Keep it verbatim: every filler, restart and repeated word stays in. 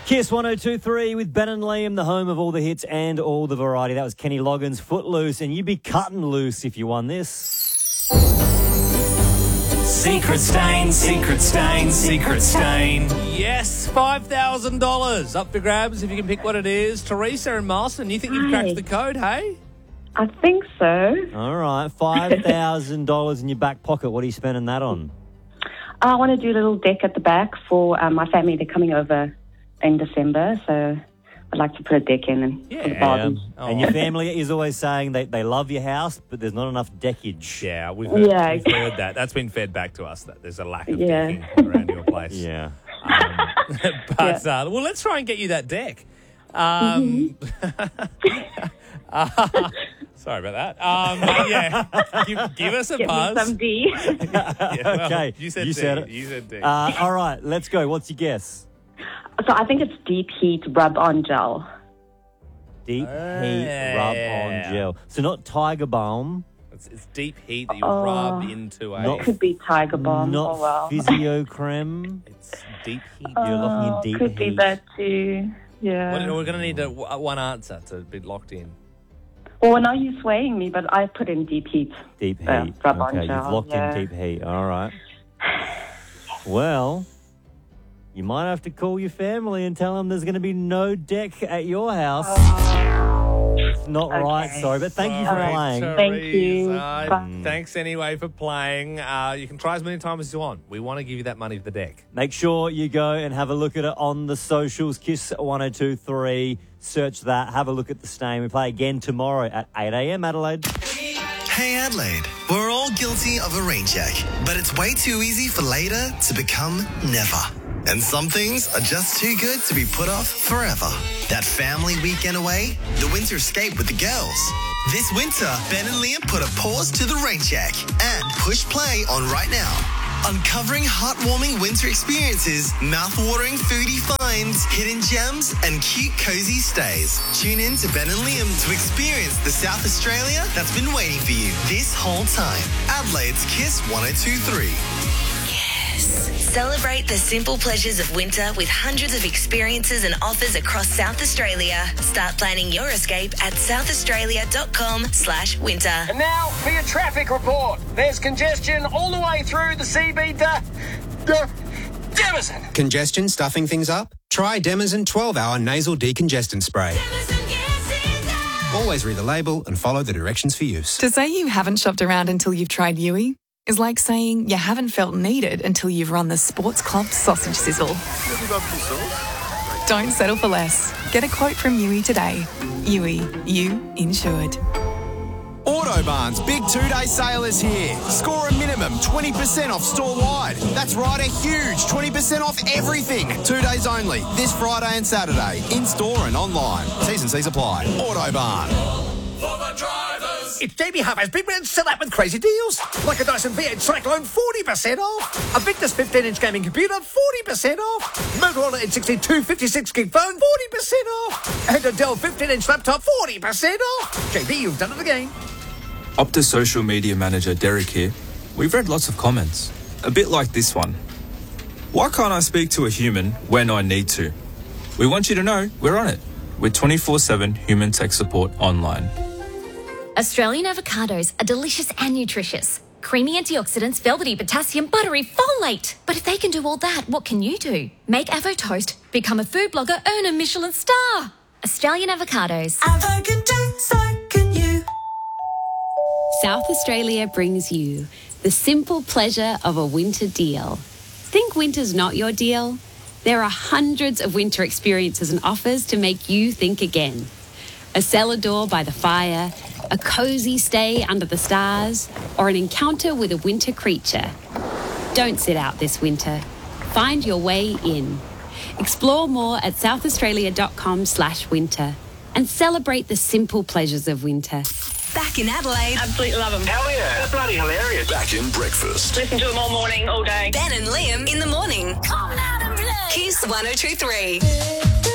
Kiss one oh two three with Ben and Liam, the home of all the hits and all the variety. That was Kenny Loggins, Footloose, and you'd be cutting loose if you won this. Secret stain, secret stain, secret stain. Yes, five thousand dollars up for grabs if you can pick what it is. Teresa and Marston, you think you've Hi. cracked the code, hey? I think so. All right, five thousand dollars in your back pocket. What are you spending that on? I want to do a little deck at the back for um, my family. They're coming over in December, so I'd like to put a deck in and for the Yeah. garden. Oh. And your family is always saying they, they love your house, but there's not enough deckage. Yeah, we've heard, Yeah. we've heard that. That's been fed back to us, that there's a lack of Yeah. decking around your place. Yeah. Um, but, uh, well, let's try and get you that deck. Um, uh, sorry about that. Um, yeah, give, give us a Get buzz. me some D. Yeah, well, Okay, you said you D. said it. You said D. Uh, all right, let's go. What's your guess? So I think it's deep heat rub-on gel. Deep Ah, heat yeah. rub-on gel. So not Tiger Balm, it's, it's deep heat that you Oh. rub into a... Not- Could be Tiger Balm. not oh, well. Physio Creme. It's deep heat. You're looking in Oh, deep could be heat. that too. Yeah. What- we're going to need a, one answer to be locked in. Well, now you're swaying me, but I put in deep heat. Deep heat. Uh, rub-on okay, gel, you've locked yeah. in deep heat. All right. Well, you might have to call your family and tell them there's going to be no deck at your house. It's not right, Okay. sorry, but thank you for Sorry, playing. Thank you. Teresa. Bye. Thanks anyway for playing. Uh, you can try as many times as you want. We want to give you that money for the deck. Make sure you go and have a look at it on the socials. Kiss one oh two three. Search that. Have a look at the stain. We play again tomorrow at eight a.m. Adelaide. Hey Adelaide, we're all guilty of a rain check, but it's way too easy for later to become never. And some things are just too good to be put off forever. That family weekend away, the winter escape with the girls. This winter, Ben and Liam put a pause to the rain check and push play on right now. Uncovering heartwarming winter experiences, mouth-watering foodie finds, hidden gems, and cute cozy stays. Tune in to Ben and Liam to experience the South Australia that's been waiting for you this whole time. Adelaide's Kiss one oh two three. Celebrate the simple pleasures of winter with hundreds of experiences and offers across South Australia. Start planning your escape at southaustralia.com slash winter. And now for your traffic report. There's congestion all the way through the C B D. D- Demison. Congestion stuffing things up? Try Demison twelve hour nasal decongestant spray. Always read the label and follow the directions for use. To say you haven't shopped around until you've tried Yui is like saying you haven't felt needed until you've run the Sports Club sausage sizzle. Don't settle for less. Get a quote from Yui today. Yui, you insured. Autobarn's big two-day sale is here. Score a minimum twenty percent off store-wide. That's right, a huge twenty percent off everything. Two days only, this Friday and Saturday, in-store and online. T's and C's apply. Autobarn. It's J B Hubbard's Big Red Sell Out with crazy deals. Like a Dyson V eight Cyclone, forty percent off. A Victus fifteen inch gaming computer, forty percent off. Motorola N sixty-two fifty-six gig phone, forty percent off. And a Dell fifteen inch laptop, forty percent off. J B, you've done it again. Optus social media manager Derek here. We've read lots of comments, a bit like this one. Why can't I speak to a human when I need to? We want you to know we're on it with twenty-four seven human tech support online. Australian avocados are delicious and nutritious. Creamy antioxidants, velvety potassium, buttery folate. But if they can do all that, what can you do? Make Avo Toast, become a food blogger, earn a Michelin star. Australian avocados. Avo can do, so can you. South Australia brings you the simple pleasure of a winter deal. Think winter's not your deal? There are hundreds of winter experiences and offers to make you think again. A cellar door by the fire, a cozy stay under the stars, or an encounter with a winter creature. Don't sit out this winter. Find your way in. Explore more at southaustralia.com slash winter and celebrate the simple pleasures of winter. Back in Adelaide. Absolutely love them. Hell yeah. That's bloody hilarious. Back in breakfast. Listen to them all morning, all day. Ben and Liam in the morning. Kiss one oh two three.